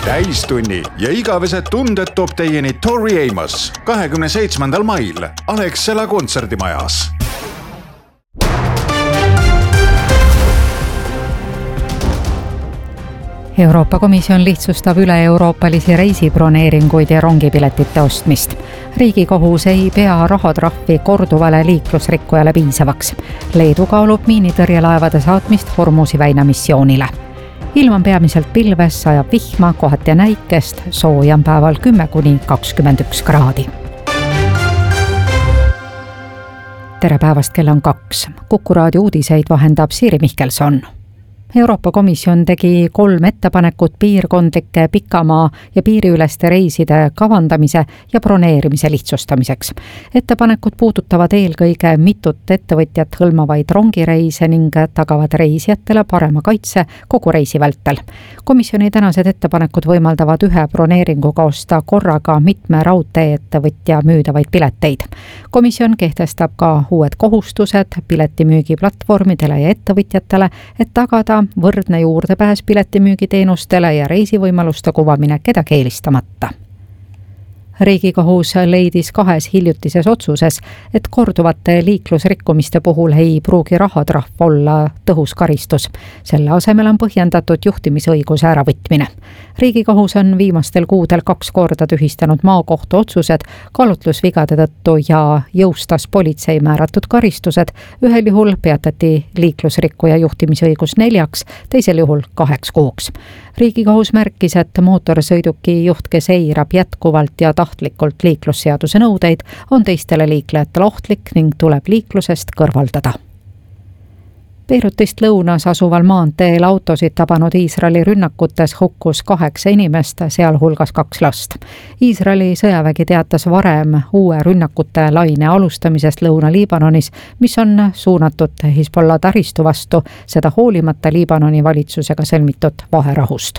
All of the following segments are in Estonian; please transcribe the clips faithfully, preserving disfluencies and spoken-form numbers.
täistunni ja igavesed tunded toob teieni Tori Amos kahekümne seitsmendal mail Alexela kontserdimajas. Euroopa Komisjon lihtsustab üle-euroopalisi reisibroneeringuid ja rongipiletite ostmist. Riigikohus ei pea rahatrahvi korduvale liiklusrikkujale piisavaks. Leedu kaalub miinitõrjelaevade saatmist Hormuzi väina missioonile. Ilm on peamiselt pilves, sajab vihma, kohati näikest, sooja on päeval kümme kuni kakskümmend üks kraadi. Tere päevast, kell on kaks. Kuku raadio uudiseid vahendab Siiri Mihkelson. Euroopa Komisjon tegi kolm ettepanekut piirkondlike pikamaa ja piiriüleste reiside kavandamise ja broneerimise lihtsustamiseks. Ettepanekud puudutavad eelkõige mitut ettevõtjat hõlmavaid rongireise ning tagavad reisijatele parema kaitse kogu reisi vältel. Komisjoni tänased ettepanekud võimaldavad ühe broneeringuga osta korraga mitme raudtee-ettevõtja müüdavaid pileteid. Komisjon kehtestab ka uued kohustused piletimüügiplatvormidele ja ettevõtjatele, et tagada võrdne juurdepääs piletimüügiteenustele ja reisivõimaluste kuvamine kedagi eelistamata. Riigikohus leidis kahes hiljutises otsuses, et korduvate liiklusrikkumiste puhul ei pruugi rahatrahv olla tõhus karistus. Selle asemel on põhjendatud juhtimisõiguse äravõtmine. Riigikohus on viimastel kuudel kaks korda tühistanud maakohtu otsused kaalutlusvigade tõttu ja jõustas politsei määratud karistused. Ühel juhul peatati liiklusrikkuja juhtimisõigus neljaks, teisel juhul kaheks kuuks. Riigikohus märkis, et mootorsõiduki juht, kes eirab jätkuvalt ja tahtlikult liiklusseaduse nõudeid, on teistele liiklejatele ohtlik ning tuleb liiklusest kõrvaldada. Beirutist lõunas asuval maanteel autosid tabanud Iisraeli rünnakutes hukkus kaheksa inimest, sealhulgas kaks last. Iisraeli sõjavägi teatas varem uue rünnakute laine alustamisest Lõuna-Liibanonis, mis on suunatud Hezbollah taristu vastu, seda hoolimata Liibanoni valitsusega sõlmitud vaherahust.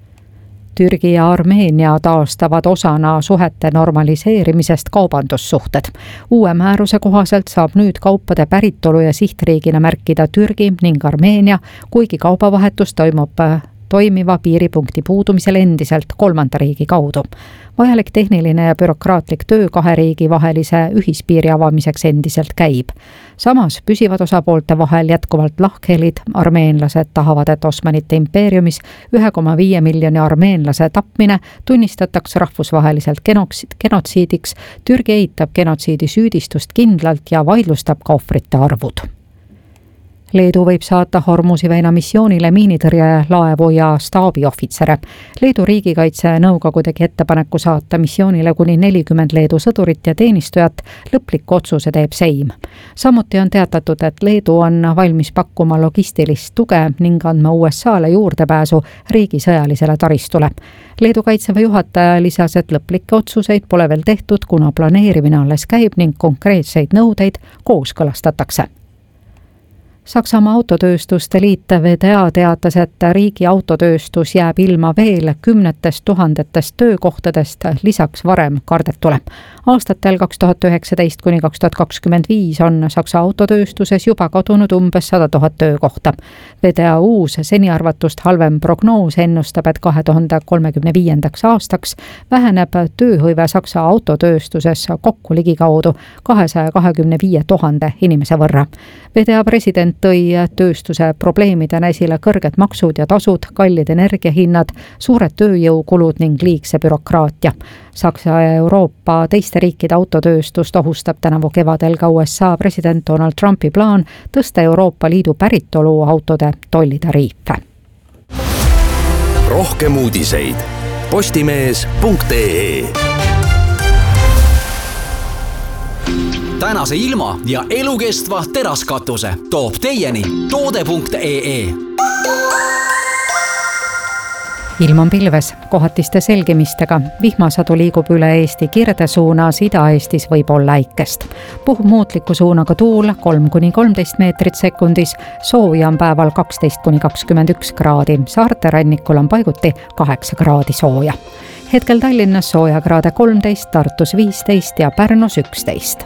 Türgi ja Armeenia taastavad osana suhete normaliseerimisest kaubandussuhted. Uue määruse kohaselt saab nüüd kaupade päritolu ja sihtriigina märkida Türgi ning Armeenia, kuigi kaubavahetus toimub toimiva piiripunkti puudumisel endiselt kolmanda riigi kaudu. Vajalik tehniline ja bürokraatlik töö kahe riigi vahelise ühispiiri avamiseks endiselt käib. Samas püsivad osapoolte vahel jätkuvalt lahkhelid. Armeenlased tahavad, et Osmanite impeeriumis ühe koma viie miljoni armeenlase tapmine tunnistatakse rahvusvaheliselt genotsiidiks. Türgi eitab genotsiidi süüdistust kindlalt ja vaidlustab ka ohvrite arvud. Leedu võib saata Hormuzi väina missioonile miinitõrjelaevu ja staabiohvitsere. Leedu riigikaitse nõukogu tegi ettepaneku saata missioonile kuni nelikümmend Leedu sõdurit ja teenistujat, lõpliku otsuse teeb Seim. Samuti on teatatud, et Leedu on valmis pakkuma logistilist tuge ning andma U S A-le juurdepääsu riigi sõjalisele taristule. Leedu kaitseväe juhataja lisas, et lõplikke otsuseid pole veel tehtud, kuna planeerimine alles käib ning konkreetseid nõudeid kooskõlastatakse. Saksamaa autotööstuste liit V D A teatas, et riigi autotööstus jääb ilma veel kümnetest tuhandetest töökohtadest lisaks varem kardetule. Aastatel kaks tuhat üheksateist kuni kaks tuhat kakskümmend viis on Saksa autotööstuses juba kadunud umbes sada tuhat töökohta. V D A uus seni arvatust halvem prognoos ennustab, et kahe tuhande kolmekümne viiendaks aastaks väheneb tööhõive Saksa autotööstuses kokku ligikaudu kahesaja kahekümne viie tuhande inimese võrra. V D A president tõi tööstuse probleemidena esile kõrged maksud ja tasud, kallid energiahinnad, suured tööjõukulud ning liigse bürokraatia. Saksa ja Euroopa teiste riikide autotööstust ohustab tänavu kevadel ka U S A president Donald Trumpi plaan tõsta Euroopa Liidu päritolu autode tollitariife. Rohkem uudiseid postimees punkt ee. Tänase ilma ja elukestva teraskatuse toob teieni toode punkt ee. Ilm on pilves, kohatiste selgimistega. Vihmasadu liigub üle Eesti kirde suunas, Ida-Eestis võib olla äikest. Puhub muutliku suunaga tuul kolm kuni kolmteist meetrit sekundis, sooja on päeval kaksteist kuni kakskümmend üks kraadi. Saarte rannikul on paiguti kaheksa kraadi sooja. Hetkel Tallinnas sooja kraade kolmteist, Tartus viisteist ja Pärnus üksteist.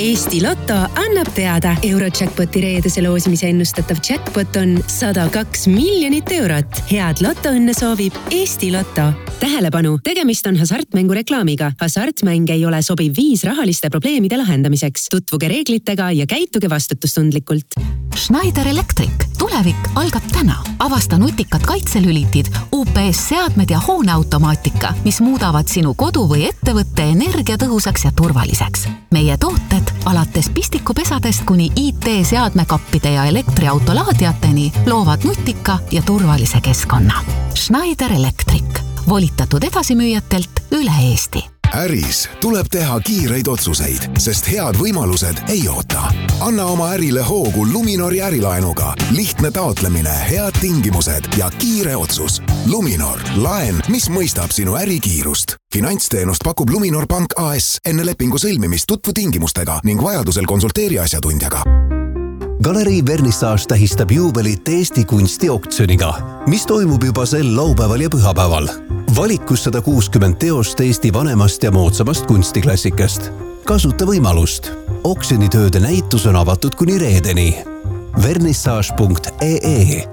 Eesti Lotto annab teada. Eurojackpoti reedese loosimise ennustatav jackpot on sada kaks miljonit eurot. Head lotoõnne soovib Eesti Lotto. Tähelepanu, tegemist on hasartmängu reklaamiga. Hasartmäng ei ole sobiv viis rahaliste probleemide lahendamiseks. Tutvuge reeglitega ja käituge vastutustundlikult. Schneider Electric. Tulevik algab täna. Avasta nutikad kaitselülitid, U P S-seadmed ja hooneautomaatika, mis muudavad sinu kodu või ettevõtte energiatõhusaks ja turvaliseks. Meie tooted alates pistikupesadest kuni I T-seadmekappide ja elektriautolaadiateni loovad nutika ja turvalise keskkonna. Schneider Electric. Volitatud edasimüüjatelt üle Eesti. Äris tuleb teha kiireid otsuseid, sest head võimalused ei oota. Anna oma ärile hoogu Luminori ärilaenuga. Lihtne taotlemine, head tingimused ja kiire otsus. Luminor. Laen, mis mõistab sinu ärikiirust. Finantsteenust pakub Luminor Pank A S. Enne lepingu sõlmimist tutvu tingimustega ning vajadusel konsulteeri asjatundjaga. Galerii Vernissage tähistab juubelit Eesti kunstioktsiooniga, mis toimub juba sel laupäeval ja pühapäeval. Valikus sada kuuskümmend teost Eesti vanemast ja moodsamast kunstiklassikast. Kasuta võimalust. Oksjonitööde näitus on avatud kuni reedeni. vernissage punkt ee e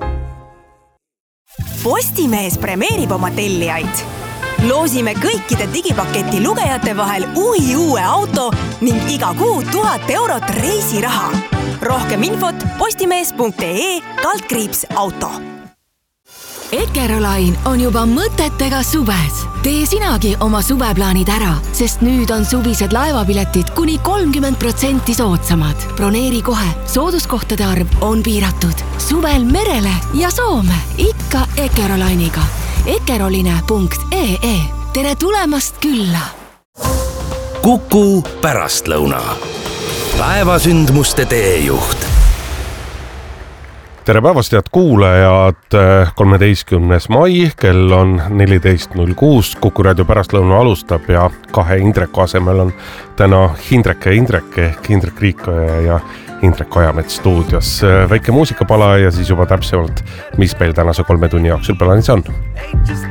Postimees premeerib oma tellijaid. Loosime kõikide digipaketi lugejate vahel uhi uue auto ning iga kuu tuhat eurot reisiraha. Rohkem infot postimees punkt ee kaldkriips auto. Ekerolain on juba mõtetega suves. Tee sinagi oma suveplaanid ära, sest nüüd on suvised laevapiletid kuni kolmkümmend protsenti soodsamad. Broneeri kohe, sooduskohtade arv on piiratud. Suvel merele ja Soome, ikka Ekerolainiga. ekeroline punkt ee. Tere tulemast külla! Kuku pärastlõuna. Päevasündmuste teejuht. Tere päevast, head kuulajad, kolmeteistkümnes mai, kell on neliteist null kuus, Kuku raadio pärastlõuna alustab ja kahe Indreku asemel on täna Hindrek ja Indrek ehk Hindrek Riikoja ja Indrek Ojamets stuudios. Väike muusikapala ja siis juba täpsemalt, mis meil tänase kolme tunni jooksul plaanis on.